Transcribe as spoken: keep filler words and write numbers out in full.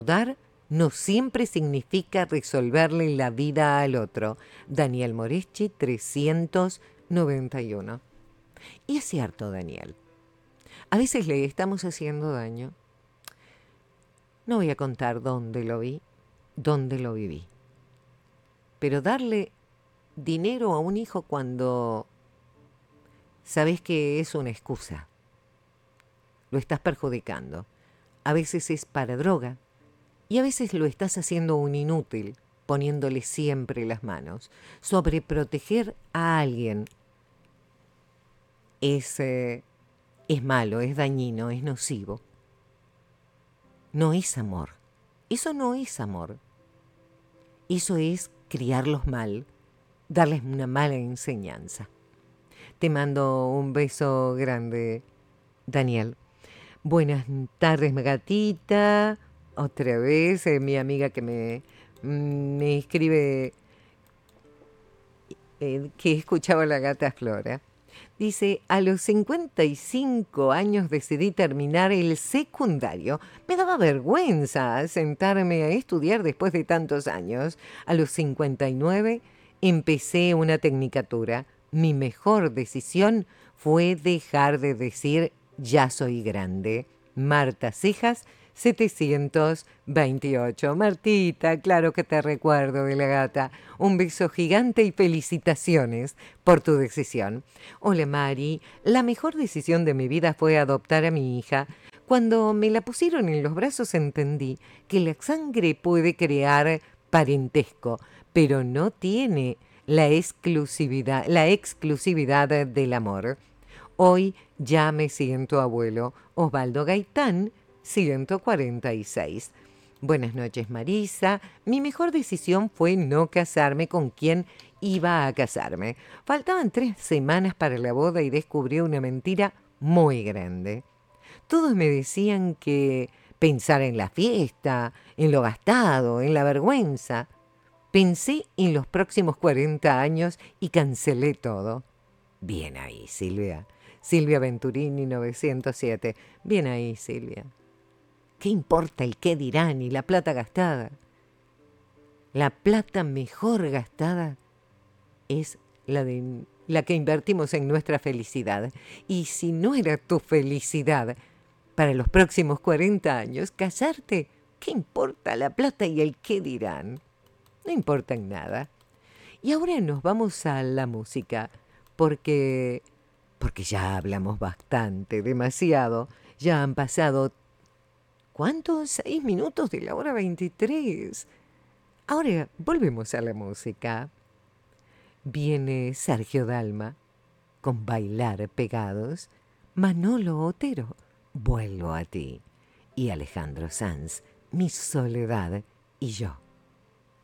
Dar no siempre significa resolverle la vida al otro. Daniel Moreschi, trescientos noventa y uno. Y es cierto, Daniel. A veces le estamos haciendo daño. No voy a contar dónde lo vi, dónde lo viví. Pero darle dinero a un hijo cuando sabes que es una excusa, lo estás perjudicando. A veces es para droga y a veces lo estás haciendo un inútil, poniéndole siempre las manos. Sobreproteger a alguien es, eh, es malo, es dañino, es nocivo. No es amor. Eso no es amor. Eso es criarlos mal, darles una mala enseñanza. Te mando un beso grande, Daniel. Buenas tardes, gatita. Otra vez, eh, mi amiga que me, mm, me escribe eh, que escuchaba la gata Flora. Dice, a los cincuenta y cinco años decidí terminar el secundario. Me daba vergüenza sentarme a estudiar después de tantos años. A los cincuenta y nueve empecé una tecnicatura. Mi mejor decisión fue dejar de decir ya soy grande. Marta Cejas, setecientos veintiocho. Martita, claro que te recuerdo de la gata. Un beso gigante y felicitaciones por tu decisión. Hola Mari, la mejor decisión de mi vida fue adoptar a mi hija. Cuando me la pusieron en los brazos entendí que la sangre puede crear parentesco, pero no tiene la exclusividad, la exclusividad del amor. Hoy ya me siento abuelo. Osvaldo Gaitán, ciento cuarenta y seis. Buenas noches, Marisa. Mi mejor decisión fue no casarme con quien iba a casarme. Faltaban tres semanas para la boda y descubrí una mentira muy grande. Todos me decían que pensara en la fiesta, en lo gastado, en la vergüenza. Pensé en los próximos cuarenta años y cancelé todo. Bien ahí, Silvia. Silvia Venturini, novecientos siete. Bien ahí, Silvia. ¿Qué importa el qué dirán y la plata gastada? La plata mejor gastada es la, de, la que invertimos en nuestra felicidad. Y si no era tu felicidad para los próximos cuarenta años, casarte, ¿qué importa la plata y el qué dirán? No importan nada. Y ahora nos vamos a la música, porque, porque ya hablamos bastante, demasiado. Ya han pasado, ¿cuántos? Seis minutos de la hora veintitrés. Ahora volvemos a la música. Viene Sergio Dalma con Bailar Pegados, Manolo Otero, Vuelvo a ti, y Alejandro Sanz, Mi soledad y yo.